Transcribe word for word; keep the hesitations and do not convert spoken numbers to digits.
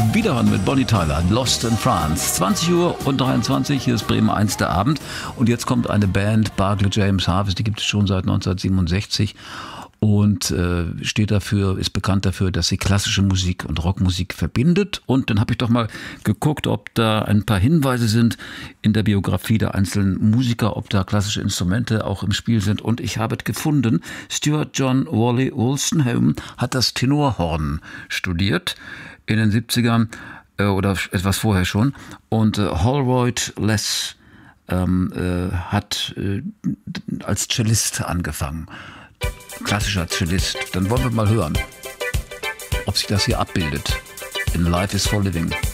Wiederhören mit Bonnie Tyler, Lost in France. zwanzig Uhr und dreiundzwanzig, hier ist Bremen eins der Abend. Und jetzt kommt eine Band, Barclay James Harvest, die gibt es schon seit neunzehnhundertsiebenundsechzig. Und äh, steht dafür, ist bekannt dafür, dass sie klassische Musik und Rockmusik verbindet. Und dann habe ich doch mal geguckt, ob da ein paar Hinweise sind in der Biografie der einzelnen Musiker, ob da klassische Instrumente auch im Spiel sind. Und ich habe gefunden, Stuart John Wally Wolstenholme hat das Tenorhorn studiert in den siebzigern äh, oder etwas vorher schon. Und äh, Holroyd Les ähm, äh, hat äh, als Cellist angefangen. Klassischer Cellist. Dann wollen wir mal hören, ob sich das hier abbildet in Life is for Living.